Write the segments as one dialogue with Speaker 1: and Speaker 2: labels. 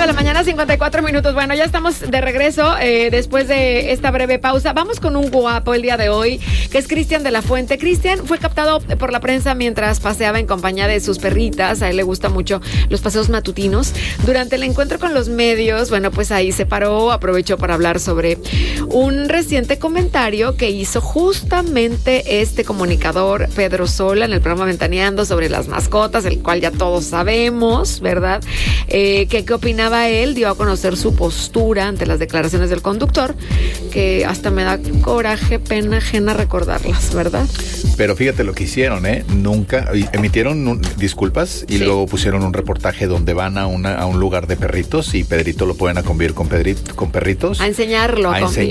Speaker 1: de la mañana, 54 minutos. Bueno, ya estamos de regreso después de esta breve pausa. Vamos con un guapo el día de hoy, que es Cristian de la Fuente. Cristian fue captado por la prensa mientras paseaba en compañía de sus perritas. A él le gustan mucho los paseos matutinos. Durante el encuentro con los medios, bueno, pues ahí se paró, aprovechó para hablar sobre un reciente comentario que hizo justamente este comunicador Pedro Sola en el programa Ventaneando sobre las mascotas, el cual ya todos sabemos, ¿verdad? ¿Qué opinaba él? Dio a conocer su postura ante las declaraciones del conductor, que hasta me da coraje, pena ajena recordarlas, ¿verdad?
Speaker 2: Pero fíjate lo que hicieron, nunca emitieron disculpas y luego pusieron un reportaje donde van a un lugar de perritos y Pedrito lo pueden a convivir con perritos.
Speaker 1: A enseñarlo,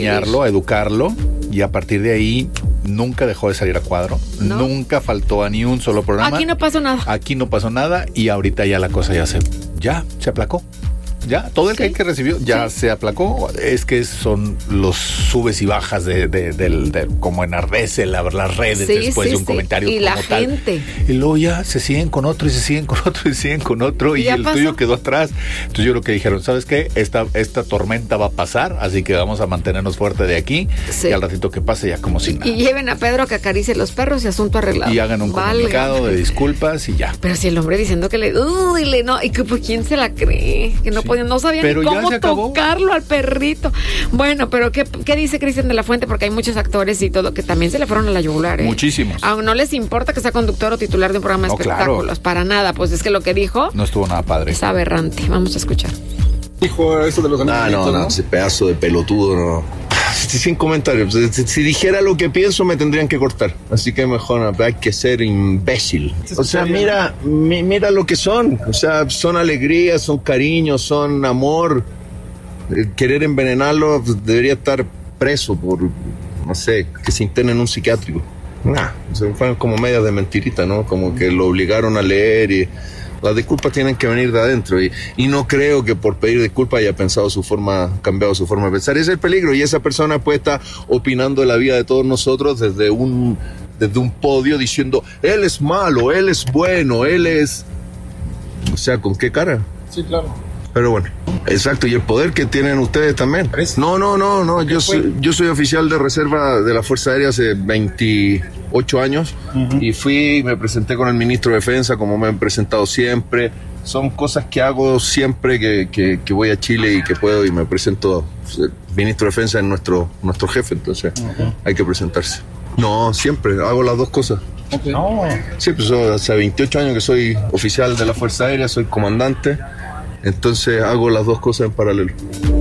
Speaker 2: a educarlo, y a partir de ahí nunca dejó de salir a cuadro, ¿no? Nunca faltó a ni un solo programa.
Speaker 1: Aquí no pasó nada.
Speaker 2: Y ahorita ya la cosa ya se aplacó. Ya, todo el hate que recibió ya se aplacó. Es que son los subes y bajas de como enardece las redes después de un comentario
Speaker 1: y como la gente.
Speaker 2: Y luego ya se siguen con otro y se siguen con otro y siguen con otro y el tuyo quedó atrás. Entonces yo creo que dijeron, ¿sabes qué? Esta tormenta va a pasar, así que vamos a mantenernos fuerte de aquí y al ratito que pase ya como si nada.
Speaker 1: Y lleven a Pedro que acaricie los perros y asunto arreglado.
Speaker 2: Y hagan un comunicado de disculpas y ya.
Speaker 1: Pero si el hombre diciendo que no, y que pues quién se la cree, que no no sabía ni cómo tocarlo al perrito. Bueno, pero ¿qué dice Cristian de la Fuente? Porque hay muchos actores y todo que también se le fueron a la yugular,
Speaker 2: Muchísimos.
Speaker 1: Aún no les importa que sea conductor o titular de un programa de espectáculos, claro. Para nada. Pues es que lo que dijo
Speaker 2: no estuvo nada padre.
Speaker 1: Es aberrante. Vamos a escuchar.
Speaker 3: Dijo eso de los animalitos,
Speaker 4: no, ese pedazo de pelotudo, no. Sin comentarios. Si dijera lo que pienso, me tendrían que cortar. Así que mejor hay que ser imbécil. O sea, mira lo que son. O sea, son alegría, son cariño, son amor. Querer envenenarlo, debería estar preso por, no sé, que se interne en un psiquiátrico. Fueron como medias de mentirita, ¿no? Como que lo obligaron a leer y... Las disculpas tienen que venir de adentro y no creo que por pedir disculpas haya cambiado su forma de pensar. Ese es el peligro y esa persona puede estar opinando de la vida de todos nosotros desde un podio diciendo, él es malo, él es bueno, él es... O sea, ¿con qué cara?
Speaker 3: Sí, claro.
Speaker 4: Pero bueno, exacto, y el poder que tienen ustedes también. No, yo soy oficial de reserva de la Fuerza Aérea hace 28 años y me presenté con el ministro de Defensa como me han presentado siempre. Son cosas que hago siempre que voy a Chile y que puedo y me presento. El ministro de Defensa es nuestro jefe, entonces hay que presentarse. No, siempre, hago las dos cosas.
Speaker 3: Okay.
Speaker 4: Sí, pues hace 28 años que soy oficial de la Fuerza Aérea, soy comandante. Entonces hago las dos cosas en paralelo.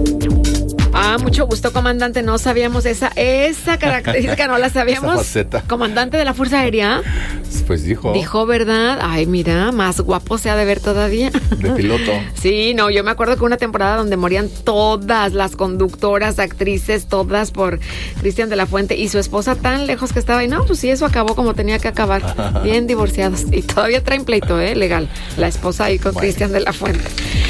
Speaker 1: Mucho gusto, comandante. No sabíamos esa característica, no la sabíamos.
Speaker 2: Esa faceta.
Speaker 1: Comandante de la Fuerza Aérea.
Speaker 2: Pues dijo.
Speaker 1: Dijo, ¿verdad? Ay, mira, más guapo se ha de ver todavía.
Speaker 2: De piloto.
Speaker 1: Sí, no, yo me acuerdo que una temporada donde morían todas las conductoras, actrices, todas por Cristian de la Fuente y su esposa tan lejos que estaba. Y no, pues sí, eso acabó como tenía que acabar. Bien divorciados. Y todavía traen pleito, legal. La esposa ahí con Cristian de la Fuente.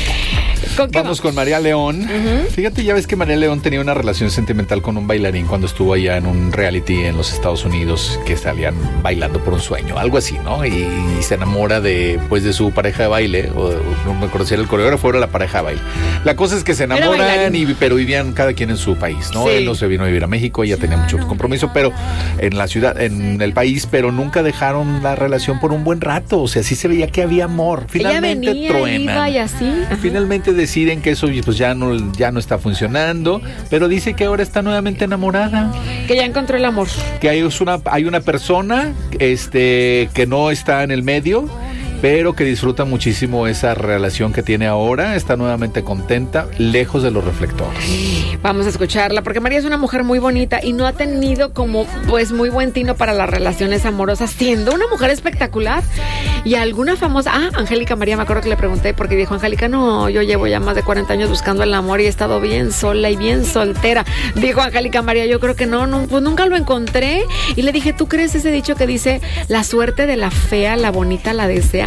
Speaker 2: Vamos con María León. Fíjate, ya ves que María León tenía una relación sentimental con un bailarín cuando estuvo allá en un reality en los Estados Unidos, que salían bailando por un sueño, algo así, ¿no? Y se enamora de su pareja de baile, o no me acuerdo si era el coreógrafo o era la pareja de baile. La cosa es que se enamoran, pero vivían cada quien en su país, ¿no? Sí. Él no se vino a vivir a México, ella tenía mucho compromiso, pero en la ciudad, en el país, pero nunca dejaron la relación por un buen rato. O sea, sí se veía que había amor. Finalmente
Speaker 1: ella venía, truenan. Iba y así.
Speaker 2: Finalmente deciden que eso pues ya no está funcionando, pero dice que ahora está nuevamente enamorada.
Speaker 1: Que ya encontró el amor.
Speaker 2: Que hay una persona que no está en el medio, pero que disfruta muchísimo esa relación que tiene ahora, está nuevamente contenta, lejos de los reflectores.
Speaker 1: Vamos a escucharla, porque María es una mujer muy bonita y no ha tenido como pues muy buen tino para las relaciones amorosas, siendo una mujer espectacular. Y alguna famosa, Angélica María, me acuerdo que le pregunté, porque dijo Angélica, no, yo llevo ya más de 40 años buscando el amor y he estado bien sola y bien soltera. Dijo Angélica María, yo creo que no, pues nunca lo encontré. Y le dije, ¿tú crees ese dicho que dice, la suerte de la fea, la bonita la desea?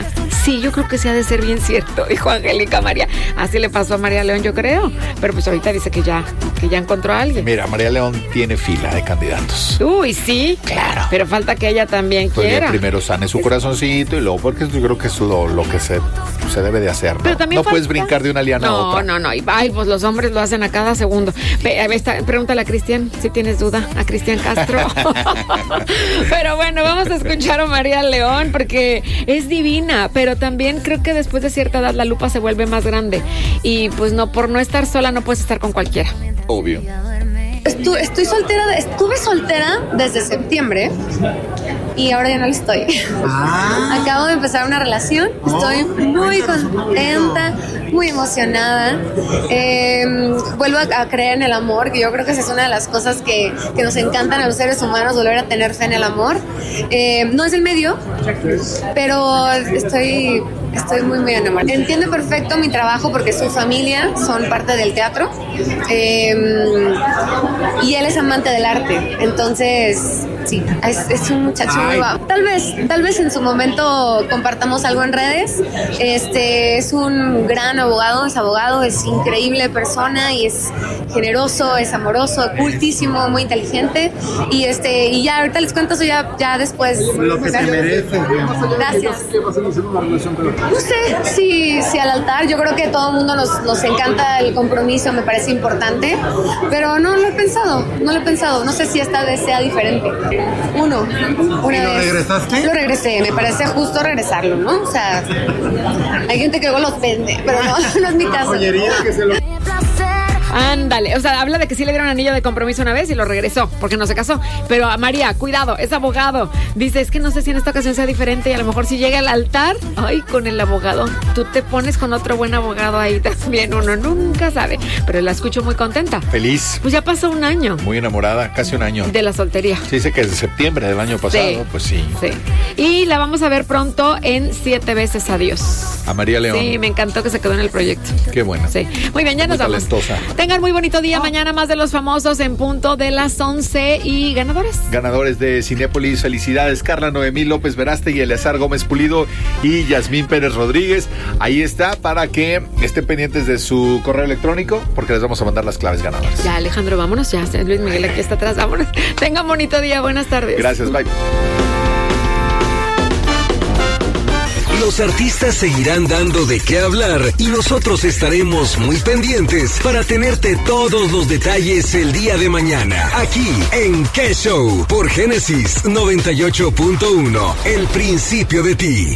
Speaker 1: María, sí, yo creo que sí ha de ser bien cierto, dijo Angélica María. Así le pasó a María León, yo creo. Pero pues ahorita dice que ya encontró a alguien.
Speaker 2: Mira, María León tiene fila de candidatos.
Speaker 1: Uy, sí.
Speaker 2: Claro.
Speaker 1: Pero falta que ella también quiera.
Speaker 2: Primero sane su corazoncito y luego, porque yo creo que es lo que se debe de hacer, ¿no?
Speaker 1: Pero también
Speaker 2: no puedes brincar de una liana a otra.
Speaker 1: No. Ay, pues los hombres lo hacen a cada segundo. Pregúntale a Cristian, si tienes duda, a Cristian Castro. Pero bueno, vamos a escuchar a María León porque es divina, pero también creo que después de cierta edad la lupa se vuelve más grande y pues no, por no estar sola no puedes estar con cualquiera.
Speaker 2: Obvio.
Speaker 5: Estoy soltera, estuve soltera desde septiembre y ahora ya no lo estoy. Acabo de empezar una relación, estoy muy contenta, muy emocionada. Vuelvo a creer en el amor, que yo creo que esa es una de las cosas que nos encantan a los seres humanos, volver a tener fe en el amor. No es el medio, pero estoy muy enamorada. Entiende perfecto mi trabajo porque su familia son parte del teatro y él es amante del arte. Entonces, sí, es un muchacho muy guapo. Tal vez en su momento compartamos algo en redes. Es un gran abogado, es increíble persona y es generoso, es amoroso, cultísimo, muy inteligente. Y ya ahorita les cuento eso ya después.
Speaker 3: Lo que te mereces.
Speaker 5: Gracias.
Speaker 3: ¿Qué va a ser una relación?
Speaker 5: No sé si al altar, yo creo que a todo el mundo nos encanta el compromiso, me parece importante, pero no lo he pensado, no sé si esta vez sea diferente. Una vez.
Speaker 3: ¿Lo regresaste?
Speaker 5: Lo regresé, me parece justo regresarlo, ¿no? O sea, hay gente que luego los vende, pero no es mi caso.
Speaker 1: Ándale, o sea, habla de que sí le dieron anillo de compromiso una vez y lo regresó, porque no se casó. Pero a María, cuidado, es abogado. Dice, es que no sé si en esta ocasión sea diferente y a lo mejor si llega al altar, ay, con el abogado, tú te pones con otro buen abogado ahí también, uno nunca sabe. Pero la escucho muy contenta.
Speaker 2: Feliz.
Speaker 1: Pues ya pasó un año.
Speaker 2: Muy enamorada, casi un año.
Speaker 1: De la soltería.
Speaker 2: Se dice que es de septiembre del año pasado, sí. Pues sí.
Speaker 1: Y la vamos a ver pronto en 7 veces Adiós.
Speaker 2: A María León.
Speaker 1: Sí, me encantó que se quedó en el proyecto.
Speaker 2: Qué bueno.
Speaker 1: Sí. Muy bien, ya nos vamos.
Speaker 2: Talentosa.
Speaker 1: Tengan muy bonito día. Mañana más de Los Famosos en punto de las 11. ¿Y ganadores?
Speaker 2: Ganadores de Cinépolis. Felicidades, Carla Noemí López Veraste y Eleazar Gómez Pulido y Yasmín Pérez Rodríguez. Ahí está para que estén pendientes de su correo electrónico porque les vamos a mandar las claves ganadoras.
Speaker 1: Ya, Alejandro, vámonos ya. Luis Miguel aquí está atrás. Vámonos. Tengan bonito día. Buenas tardes.
Speaker 2: Gracias. Bye.
Speaker 6: Los artistas seguirán dando de qué hablar y nosotros estaremos muy pendientes para tenerte todos los detalles el día de mañana, aquí en ¿Qué Show? Por Génesis 98.1, el principio de ti.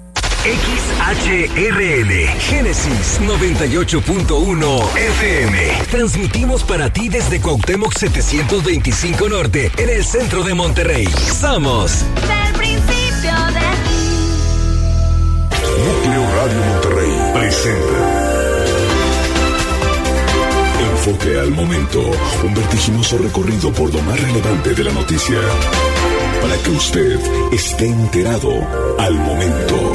Speaker 6: XHRL, Génesis 98.1 FM. Transmitimos para ti desde Cuauhtémoc 725 Norte, en el centro de Monterrey. Somos
Speaker 7: del principio de ti.
Speaker 8: Núcleo Radio Monterrey presenta Enfoque al Momento, un vertiginoso recorrido por lo más relevante de la noticia, para que usted esté enterado al momento.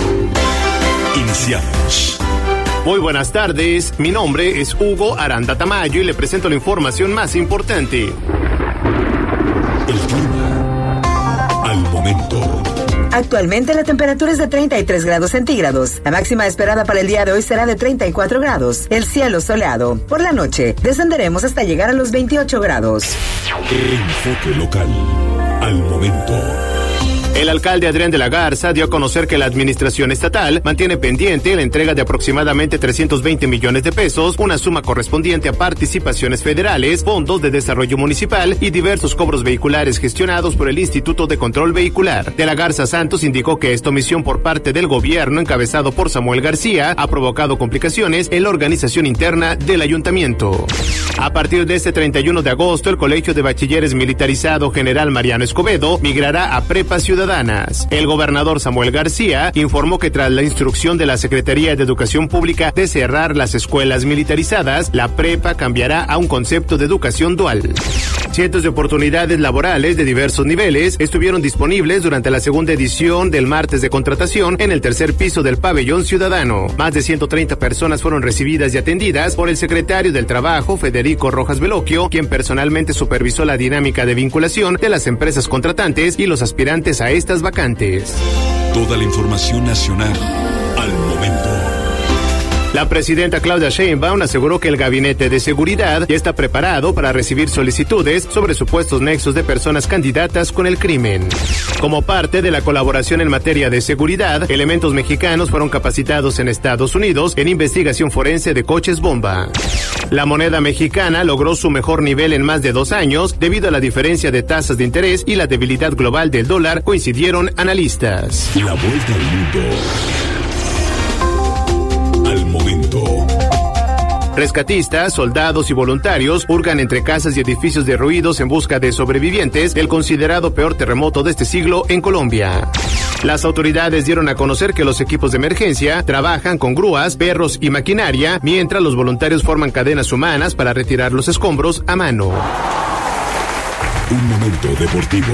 Speaker 8: Iniciamos.
Speaker 9: Muy buenas tardes, mi nombre es Hugo Aranda Tamayo y le presento la información más importante.
Speaker 8: El clima al momento.
Speaker 10: Actualmente la temperatura es de 33 grados centígrados. La máxima esperada para el día de hoy será de 34 grados. El cielo soleado. Por la noche descenderemos hasta llegar a los 28 grados.
Speaker 8: Enfoque local al momento.
Speaker 9: El alcalde Adrián de la Garza dio a conocer que la administración estatal mantiene pendiente la entrega de aproximadamente 320 millones de pesos, una suma correspondiente a participaciones federales, fondos de desarrollo municipal y diversos cobros vehiculares gestionados por el Instituto de Control Vehicular. De la Garza Santos indicó que esta omisión por parte del gobierno encabezado por Samuel García ha provocado complicaciones en la organización interna del ayuntamiento. A partir de este 31 de agosto, el Colegio de Bachilleres Militarizado General Mariano Escobedo migrará a prepa ciudadanas. El gobernador Samuel García informó que tras la instrucción de la Secretaría de Educación Pública de cerrar las escuelas militarizadas, la prepa cambiará a un concepto de educación dual. Cientos de oportunidades laborales de diversos niveles estuvieron disponibles durante la segunda edición del martes de contratación en el tercer piso del pabellón ciudadano. Más de 130 personas fueron recibidas y atendidas por el secretario del Trabajo, Federico Rojas Veloquio, quien personalmente supervisó la dinámica de vinculación de las empresas contratantes y los aspirantes a estas vacantes.
Speaker 8: Toda la información nacional al momento.
Speaker 9: La presidenta Claudia Sheinbaum aseguró que el Gabinete de Seguridad ya está preparado para recibir solicitudes sobre supuestos nexos de personas candidatas con el crimen. Como parte de la colaboración en materia de seguridad, elementos mexicanos fueron capacitados en Estados Unidos en investigación forense de coches bomba. La moneda mexicana logró su mejor nivel en más de 2 años debido a la diferencia de tasas de interés y la debilidad global del dólar, coincidieron analistas.
Speaker 8: La vuelta al mundo. Al momento.
Speaker 9: Rescatistas, soldados y voluntarios hurgan entre casas y edificios derruidos en busca de sobrevivientes del considerado peor terremoto de este siglo en Colombia. Las autoridades dieron a conocer que los equipos de emergencia trabajan con grúas, perros y maquinaria, mientras los voluntarios forman cadenas humanas para retirar los escombros a mano.
Speaker 8: Un momento deportivo.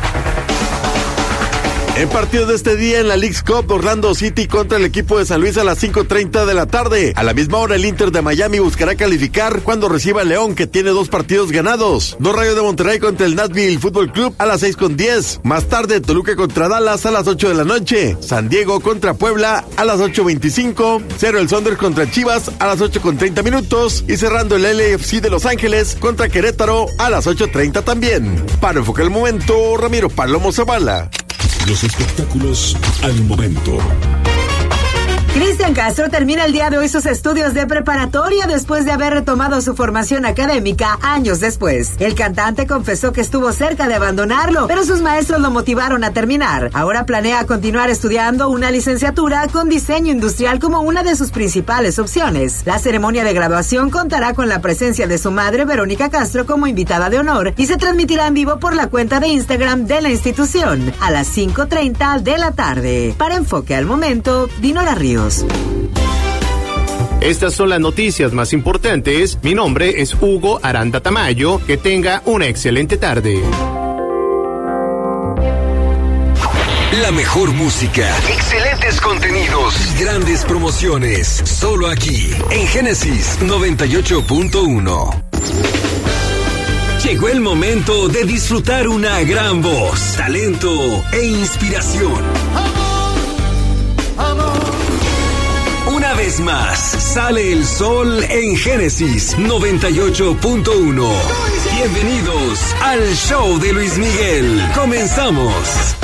Speaker 11: En partido de este día en la Leagues Cup, Orlando City contra el equipo de San Luis a las 5:30 de la tarde. A la misma hora el Inter de Miami buscará calificar cuando reciba al León, que tiene 2 partidos ganados. Los Rayos de Monterrey contra el Nashville Fútbol Club a las 6:10. Más tarde Toluca contra Dallas a las 8 de la noche. San Diego contra Puebla a las 8:25. El Sounders contra Chivas a las 8:30 minutos. Y cerrando el LAFC de Los Ángeles contra Querétaro a las 8:30 también. Para enfocar el momento, Ramiro Palomo Zavala.
Speaker 8: Los espectáculos al momento.
Speaker 10: Cristian Castro termina el día de hoy sus estudios de preparatoria después de haber retomado su formación académica años después. El cantante confesó que estuvo cerca de abandonarlo, pero sus maestros lo motivaron a terminar. Ahora planea continuar estudiando una licenciatura con diseño industrial como una de sus principales opciones. La ceremonia de graduación contará con la presencia de su madre, Verónica Castro, como invitada de honor y se transmitirá en vivo por la cuenta de Instagram de la institución a las 5:30 de la tarde. Para Enfoque al Momento, Dinora Ríos.
Speaker 9: Estas son las noticias más importantes. Mi nombre es Hugo Aranda Tamayo. Que tenga una excelente tarde.
Speaker 6: La mejor música, excelentes contenidos y grandes promociones. Solo aquí, en Génesis 98.1. Llegó el momento de disfrutar una gran voz, talento e inspiración. Una vez más, sale el sol en Génesis 98.1. Bienvenidos al show de Luis Miguel. Comenzamos.